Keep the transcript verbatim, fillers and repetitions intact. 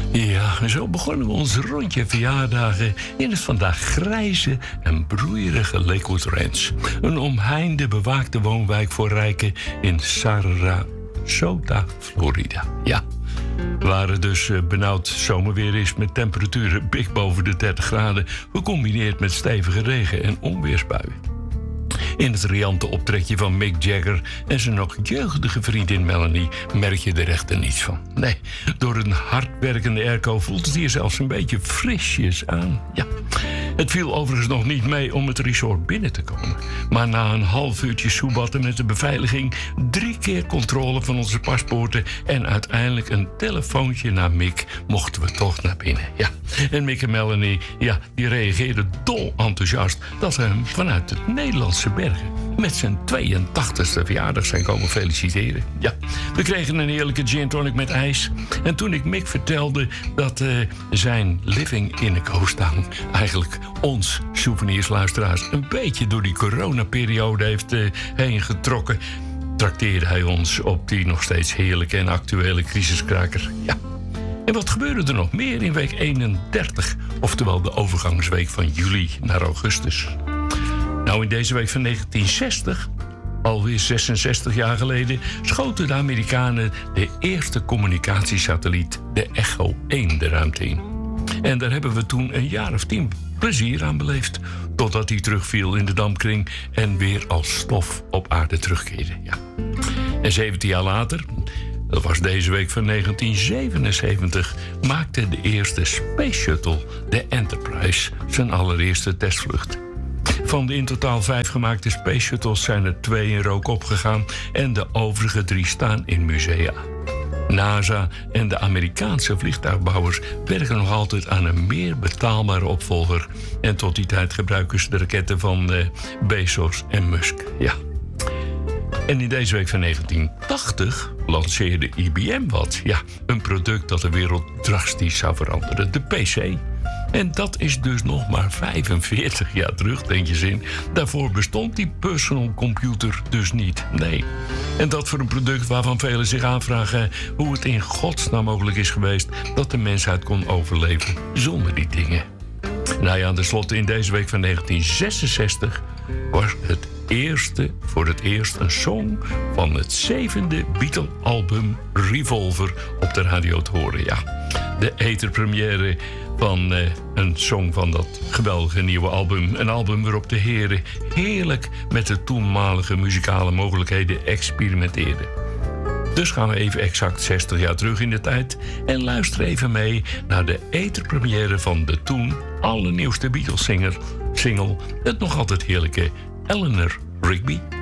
Ja, zo begonnen we ons rondje verjaardagen in het vandaag grijze en broeierige Lakewood Ranch. Een omheinde bewaakte woonwijk voor rijken in Sarasota, Florida. Ja, waar het dus benauwd zomerweer is met temperaturen dik boven de dertig graden... gecombineerd met stevige regen- en onweersbuien. In het riante optrekje van Mick Jagger en zijn nog jeugdige vriendin Melanie merk je er echter niets van. Nee, door een hardwerkende airco voelt het hier zelfs een beetje frisjes aan. Ja. Het viel overigens nog niet mee om het resort binnen te komen. Maar na een half uurtje soebatten met de beveiliging, drie keer controle van onze paspoorten en uiteindelijk een telefoontje naar Mick, mochten we toch naar binnen. Ja. En Mick en Melanie, ja, die reageerden dol enthousiast dat ze hem vanuit het Nederlandse Bergen met zijn tweeëntachtigste verjaardag zijn komen feliciteren. Ja, we kregen een heerlijke gin tonic met ijs. En toen ik Mick vertelde dat uh, zijn living in a ghost town eigenlijk ons souvenirsluisteraars een beetje door die coronaperiode heeft uh, heen getrokken, trakteerde hij ons op die nog steeds heerlijke en actuele crisiskraker. Ja. En wat gebeurde er nog meer in week eenendertig, oftewel de overgangsweek van juli naar augustus? Nou, in deze week van negentien zestig, alweer zesenzestig jaar geleden, schoten de Amerikanen de eerste communicatiesatelliet, de Echo één, de ruimte in. En daar hebben we toen een jaar of tien plezier aan beleefd, totdat hij terugviel in de dampkring en weer als stof op aarde terugkeerde. Ja. En zeventien jaar later, dat was deze week van negentien zevenenzeventig, maakte de eerste Space Shuttle, de Enterprise, zijn allereerste testvlucht. Van de in totaal vijf gemaakte Space Shuttles zijn er twee in rook opgegaan en de overige drie staan in musea. NASA en de Amerikaanse vliegtuigbouwers werken nog altijd aan een meer betaalbare opvolger. En tot die tijd gebruiken ze de raketten van uh, Bezos en Musk. Ja. En in deze week van negentien tachtig lanceerde I B M wat. Ja, een product dat de wereld drastisch zou veranderen. De P C. En dat is dus nog maar vijfenveertig jaar terug, denk je zin. Daarvoor bestond die personal computer dus niet. Nee. En dat voor een product waarvan velen zich aanvragen hoe het in godsnaam mogelijk is geweest dat de mensheid kon overleven zonder die dingen. Nou ja, tenslotte in deze week van negentien zesenzestig was het eerste, voor het eerst een song van het zevende Beatle-album Revolver op de radio te horen. Ja, de etherpremière van uh, een song van dat geweldige nieuwe album. Een album waarop de heren heerlijk met de toenmalige muzikale mogelijkheden experimenteerden. Dus gaan we even exact zestig jaar terug in de tijd en luister even mee naar de etherpremière van de toen allernieuwste Beatles-singer, single, het nog altijd heerlijke Eleanor Rigby.